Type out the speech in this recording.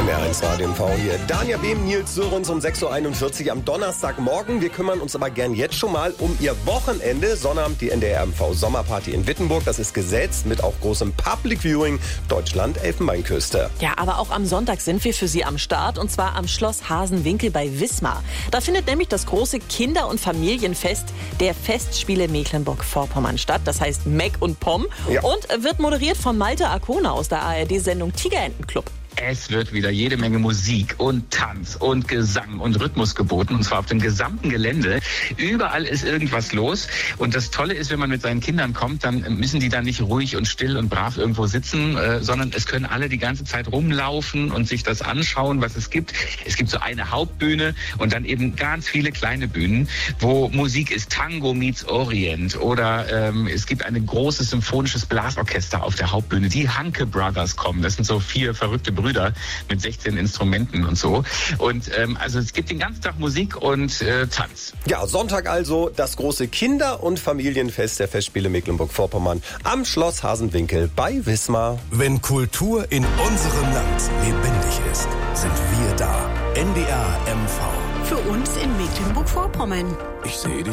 MDR1 Radio MV hier. Danja Behm, Nils Sörens um 6.41 Uhr am Donnerstagmorgen. Wir kümmern uns aber gern jetzt schon mal um Ihr Wochenende. Sonnabend die NDR MV Sommerparty in Wittenburg. Das ist gesetzt mit auch großem Public Viewing Deutschland-Elfenbeinküste. Ja, aber auch am Sonntag sind wir für Sie am Start und zwar am Schloss Hasenwinkel bei Wismar. Da findet nämlich das große Kinder- und Familienfest der Festspiele Mecklenburg-Vorpommern statt. Das heißt Meck und Pom und wird moderiert von Malte Arkona aus der ARD-Sendung Tigerentenclub. Es wird wieder jede Menge Musik und Tanz und Gesang und Rhythmus geboten, und zwar auf dem gesamten Gelände. Überall ist irgendwas los. Und das Tolle ist, wenn man mit seinen Kindern kommt, dann müssen die da nicht ruhig und still und brav irgendwo sitzen, sondern es können alle die ganze Zeit rumlaufen und sich das anschauen, was es gibt. Es gibt so eine Hauptbühne und dann eben ganz viele kleine Bühnen, wo Musik ist. Tango meets Orient oder es gibt ein großes symphonisches Blasorchester auf der Hauptbühne. Die Hanke Brothers kommen. Das sind so 4 verrückte Brüder mit 16 Instrumenten und so. Und also es gibt den ganzen Tag Musik und Tanz. Ja, Sonntag also das große Kinder- und Familienfest der Festspiele Mecklenburg-Vorpommern am Schloss Hasenwinkel bei Wismar. Wenn Kultur in unserem Land lebendig ist, sind wir da. NDR MV. Für uns in Mecklenburg-Vorpommern. Ich sehe dich.